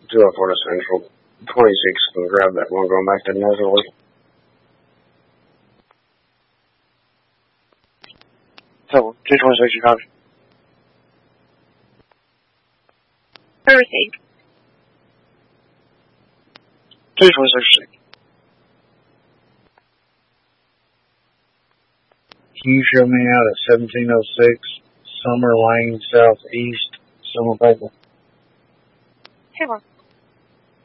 204 to Central. 26 can grab that one going back to Netherly. So, 226, you copy. Received. 226. Can you show me out at 1706 Summer Lane Southeast, Summer Paper? Hey,